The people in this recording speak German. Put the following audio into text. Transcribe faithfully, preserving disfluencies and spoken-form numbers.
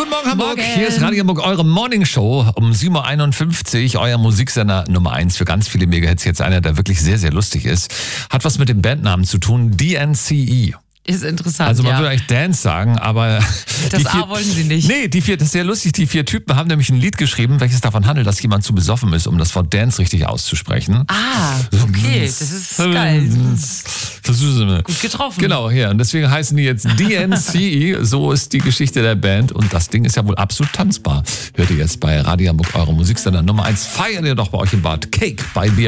Guten Morgen, Hamburg. Morgen. Hier ist Radio Hamburg, eure Morningshow um sieben Uhr einundfünfzig. Euer Musiksender Nummer eins für ganz viele Megahits. Jetzt einer, der wirklich sehr, sehr lustig ist. Hat was mit dem Bandnamen zu tun. D N C E. Ist interessant, Also man ja. würde eigentlich Dance sagen, aber... Das die vier, A wollen sie nicht. Nee, die vier, das ist sehr lustig. Die vier Typen haben nämlich ein Lied geschrieben, welches davon handelt, dass jemand zu besoffen ist, um das Wort Dance richtig auszusprechen. Ah, okay, das ist geil. Gut getroffen. Genau, ja. Und deswegen heißen die jetzt D N C E. So ist die Geschichte der Band. Und das Ding ist ja wohl absolut tanzbar. Hört ihr jetzt bei Radio Hamburg, eure Musiksender Nummer eins. Feiert ihr doch bei euch im Bad. Cake bei B